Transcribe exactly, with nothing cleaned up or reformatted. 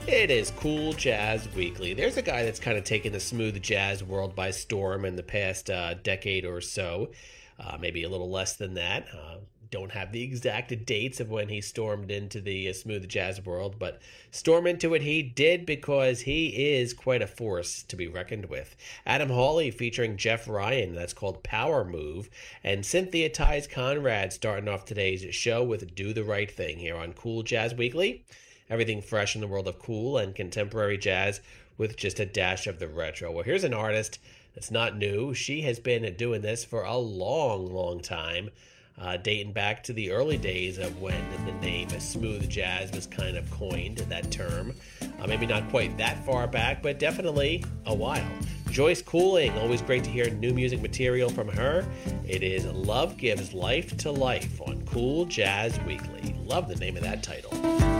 It is Cool Jazz Weekly. There's a guy that's kind of taken the smooth jazz world by storm in the past uh, decade or so, uh, maybe a little less than that. Uh, don't have the exact dates of when he stormed into the uh, smooth jazz world, but storm into it he did because he is quite a force to be reckoned with. Adam Hawley featuring Jeff Ryan, that's called Power Move, and Cynthia Ties Conrad starting off today's show with Do the Right Thing here on Cool Jazz Weekly. Everything fresh in the world of cool and contemporary jazz with just a dash of the retro. Well, here's an artist that's not new. She has been doing this for a long, long time, uh, dating back to the early days of when the name smooth jazz was kind of coined, that term. Uh, maybe not quite that far back, but definitely a while. Joyce Cooling, always great to hear new music material from her. It is Love Gives Life to Life on Cool Jazz Weekly. Love the name of that title.